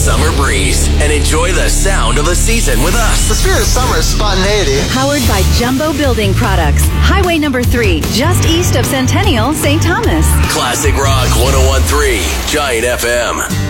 summer breeze and enjoy the sound of the season with us. The spirit of summer is spontaneity. Powered by Jumbo Building Products. Highway number 3, just east of Centennial, St. Thomas. Classic Rock 101.3, Giant FM.